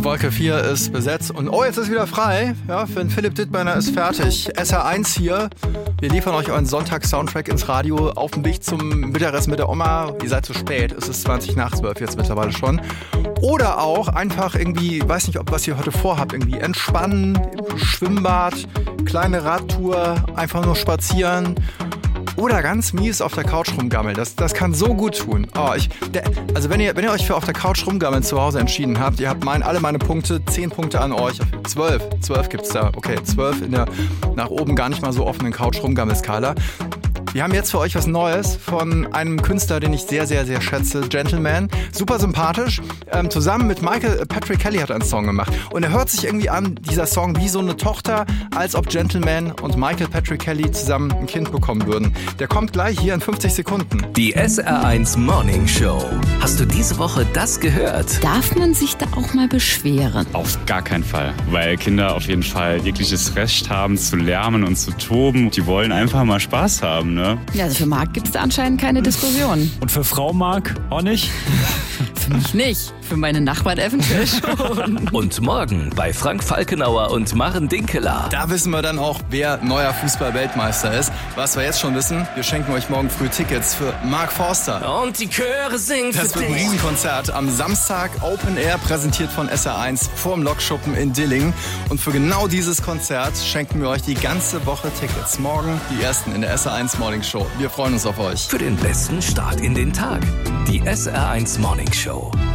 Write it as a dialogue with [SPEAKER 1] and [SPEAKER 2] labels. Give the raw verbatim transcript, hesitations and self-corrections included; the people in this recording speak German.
[SPEAKER 1] Die Wolke vier ist besetzt und oh, jetzt ist wieder frei. Ja, für Philipp Dittmeiner ist fertig. S R eins hier. Wir liefern euch euren Sonntag-Soundtrack ins Radio auf dem Weg zum Mittagessen mit der Oma. Ihr seid zu spät. Es ist zwanzig nach zwölf jetzt mittlerweile schon. Oder auch einfach irgendwie, weiß nicht, ob was ihr heute vorhabt, irgendwie entspannen, Schwimmbad, kleine Radtour, einfach nur spazieren. Oder ganz mies auf der Couch rumgammeln. Das, das kann so gut tun. Oh, ich, der, also wenn ihr, wenn ihr euch für auf der Couch rumgammeln zu Hause entschieden habt, ihr habt mein, alle meine Punkte, zehn Punkte an euch. Zwölf. Zwölf gibt's da. Okay, zwölf in der nach oben gar nicht mal so offenen Couch rumgammelskala. Wir haben jetzt für euch was Neues von einem Künstler, den ich sehr, sehr, sehr schätze. Gentleman. Super sympathisch. Ähm, zusammen mit Michael Patrick Kelly hat er einen Song gemacht. Und er hört sich irgendwie an, dieser Song, wie so eine Tochter, als ob Gentleman und Michael Patrick Kelly zusammen ein Kind bekommen würden. Der kommt gleich hier in fünfzig Sekunden.
[SPEAKER 2] Die S R eins Morning Show. Hast du diese Woche das gehört?
[SPEAKER 3] Darf man sich da auch mal beschweren?
[SPEAKER 4] Auf gar keinen Fall, weil Kinder auf jeden Fall jegliches Recht haben zu lärmen und zu toben. Die wollen einfach mal Spaß haben, ne?
[SPEAKER 3] Ja, also für Marc gibt es da anscheinend keine Diskussion.
[SPEAKER 5] Und für Frau Marc auch nicht?
[SPEAKER 3] Für mich nicht. Für meine Nachbarn eventuell schon.
[SPEAKER 2] Und morgen bei Frank Falkenauer und Maren Dinkeler.
[SPEAKER 1] Da wissen wir dann auch, wer neuer Fußball-Weltmeister ist. Was wir jetzt schon wissen, wir schenken euch morgen früh Tickets für Mark Forster.
[SPEAKER 2] Und die Chöre singen für
[SPEAKER 1] Das wird ein
[SPEAKER 2] dich.
[SPEAKER 1] Riesenkonzert am Samstag, Open Air, präsentiert von S R eins vorm Lokschuppen in Dillingen. Und für genau dieses Konzert schenken wir euch die ganze Woche Tickets. Morgen die ersten in der S R eins Morning Show. Wir freuen uns auf euch.
[SPEAKER 2] Für den besten Start in den Tag. Die S R eins Morning Show.